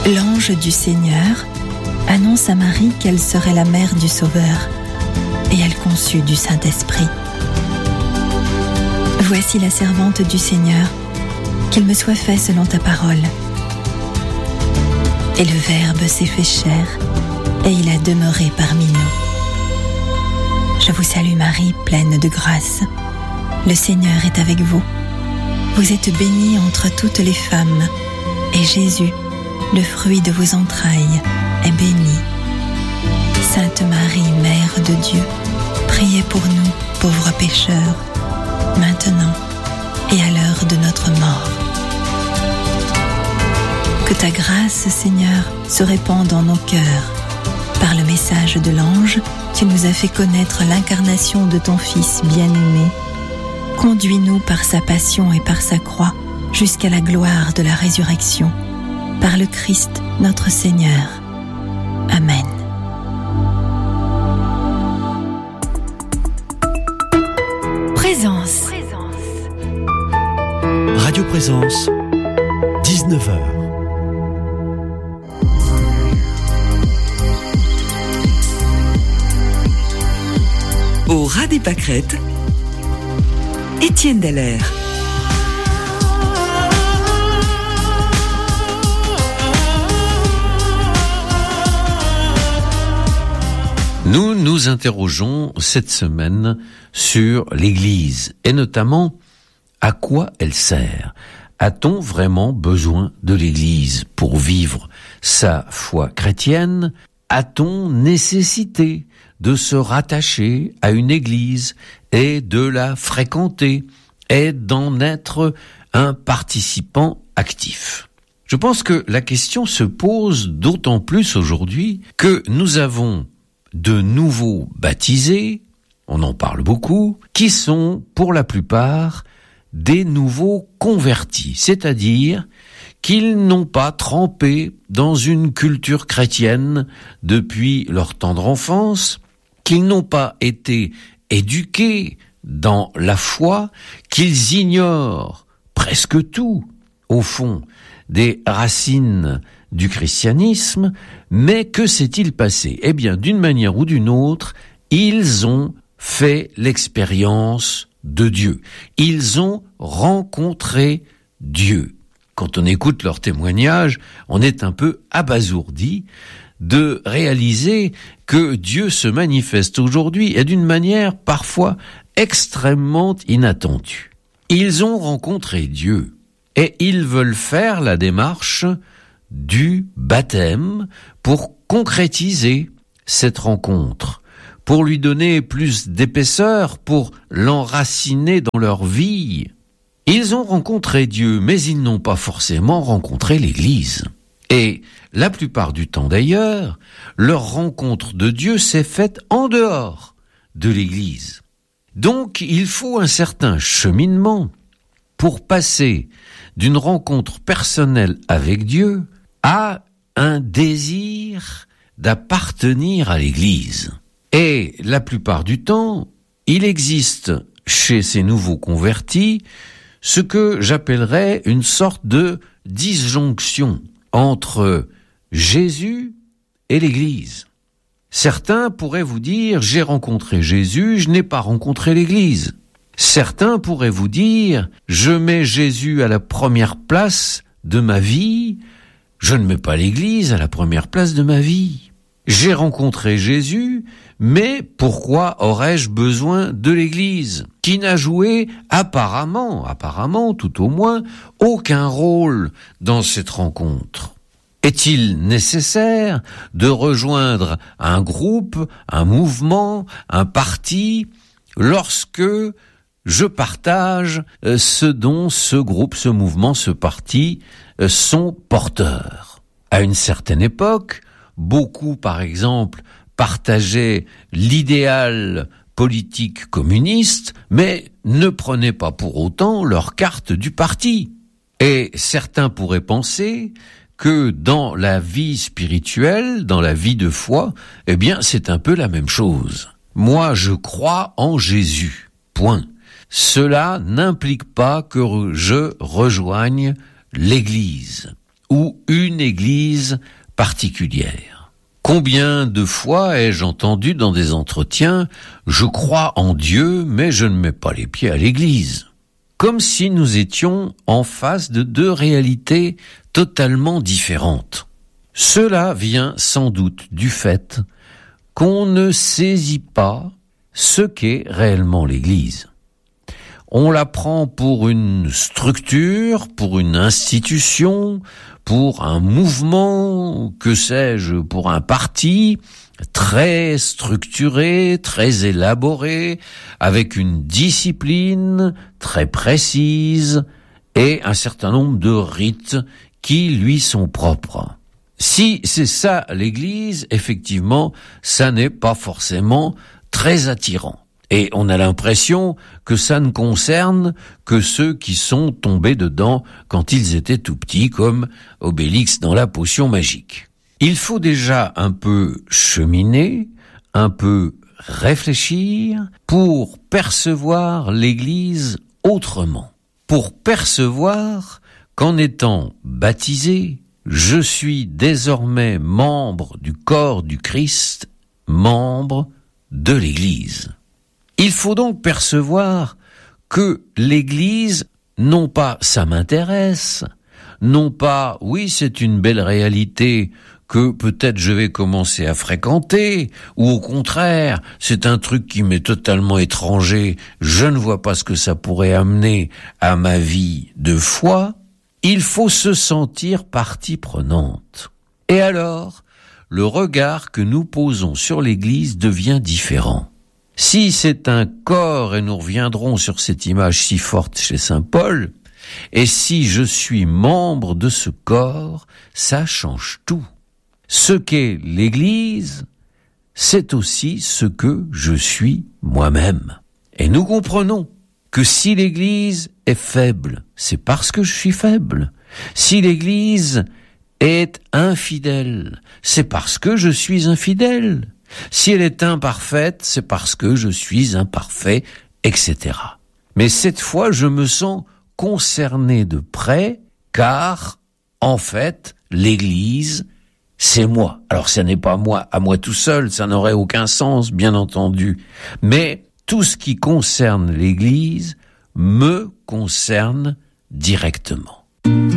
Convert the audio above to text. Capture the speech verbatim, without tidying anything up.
L'ange du Seigneur annonce à Marie qu'elle serait la mère du Sauveur, et elle conçut du Saint-Esprit. Voici la servante du Seigneur, qu'il me soit fait selon ta parole. Et le Verbe s'est fait chair, et il a demeuré parmi nous. Je vous salue Marie, pleine de grâce. Le Seigneur est avec vous. Vous êtes bénie entre toutes les femmes, et Jésus, le fruit de vos entrailles, est béni. Sainte Marie, Mère de Dieu, priez pour nous, pauvres pécheurs, maintenant et à l'heure de notre mort. Que ta grâce, Seigneur, se répande dans nos cœurs. Par le message de l'ange, tu nous as fait connaître l'incarnation de ton Fils bien-aimé. Conduis-nous par sa passion et par sa croix jusqu'à la gloire de la résurrection. Par le Christ, notre Seigneur. Amen. Présence. Radio Présence, dix-neuf heures. Au ras des pâquerettes, Étienne Dallaire. Nous nous interrogeons cette semaine sur l'Église et notamment à quoi elle sert. A-t-on vraiment besoin de l'Église pour vivre sa foi chrétienne? A-t-on nécessité de se rattacher à une Église et de la fréquenter et d'en être un participant actif? Je pense que la question se pose d'autant plus aujourd'hui que nous avons de nouveaux baptisés, on en parle beaucoup, qui sont pour la plupart des nouveaux convertis, c'est-à-dire qu'ils n'ont pas trempé dans une culture chrétienne depuis leur tendre enfance, qu'ils n'ont pas été éduqués dans la foi, qu'ils ignorent presque tout, au fond, des racines du christianisme. Mais que s'est-il passé? Eh bien, d'une manière ou d'une autre, ils ont fait l'expérience de Dieu. Ils ont rencontré Dieu. Quand on écoute leurs témoignages, on est un peu abasourdi de réaliser que Dieu se manifeste aujourd'hui et d'une manière parfois extrêmement inattendue. Ils ont rencontré Dieu et ils veulent faire la démarche du baptême pour concrétiser cette rencontre, pour lui donner plus d'épaisseur, pour l'enraciner dans leur vie. Ils ont rencontré Dieu, mais ils n'ont pas forcément rencontré l'Église. Et la plupart du temps d'ailleurs, leur rencontre de Dieu s'est faite en dehors de l'Église. Donc il faut un certain cheminement pour passer d'une rencontre personnelle avec Dieu à un désir d'appartenir à l'Église. Et la plupart du temps, il existe chez ces nouveaux convertis ce que j'appellerais une sorte de disjonction entre Jésus et l'Église. Certains pourraient vous dire « j'ai rencontré Jésus, je n'ai pas rencontré l'Église ». Certains pourraient vous dire « je mets Jésus à la première place de ma vie, je ne mets pas l'Église à la première place de ma vie. J'ai rencontré Jésus, mais pourquoi aurais-je besoin de l'Église, qui n'a joué apparemment, apparemment tout au moins, aucun rôle dans cette rencontre? Est-il nécessaire de rejoindre un groupe, un mouvement, un parti, lorsque je partage ce dont ce groupe, ce mouvement, ce parti sont porteurs? À une certaine époque, beaucoup, par exemple, partageaient l'idéal politique communiste, mais ne prenaient pas pour autant leur carte du parti. Et certains pourraient penser que dans la vie spirituelle, dans la vie de foi, eh bien, c'est un peu la même chose. Moi, je crois en Jésus. Point. Cela n'implique pas que je rejoigne l'Église. ou une église particulière. Combien de fois ai-je entendu dans des entretiens « Je crois en Dieu, mais je ne mets pas les pieds à l'église ». Comme si nous étions en face de deux réalités totalement différentes. Cela vient sans doute du fait qu'on ne saisit pas ce qu'est réellement l'Église. On la prend pour une structure, pour une institution, pour un mouvement, que sais-je, pour un parti, très structuré, très élaboré, avec une discipline très précise et un certain nombre de rites qui lui sont propres. Si c'est ça l'Église, effectivement, ça n'est pas forcément très attirant. Et on a l'impression que ça ne concerne que ceux qui sont tombés dedans quand ils étaient tout petits, comme Obélix dans la potion magique. Il faut déjà un peu cheminer, un peu réfléchir pour percevoir l'Église autrement. Pour percevoir qu'en étant baptisé, je suis désormais membre du corps du Christ, membre de l'Église. Il faut donc percevoir que l'Église, non pas ça m'intéresse, non pas oui c'est une belle réalité que peut-être je vais commencer à fréquenter, ou au contraire, c'est un truc qui m'est totalement étranger, je ne vois pas ce que ça pourrait amener à ma vie de foi. Il faut se sentir partie prenante. Et alors, le regard que nous posons sur l'Église devient différent. Si c'est un corps, et nous reviendrons sur cette image si forte chez saint Paul, et si je suis membre de ce corps, ça change tout. Ce qu'est l'Église, c'est aussi ce que je suis moi-même. Et nous comprenons que si l'Église est faible, c'est parce que je suis faible. Si l'Église est infidèle, c'est parce que je suis infidèle. Si elle est imparfaite, c'est parce que je suis imparfait, et cetera. Mais cette fois, je me sens concerné de près, car, en fait, l'Église, c'est moi. Alors, ce n'est pas moi, à moi tout seul, ça n'aurait aucun sens, bien entendu. Mais tout ce qui concerne l'Église me concerne directement.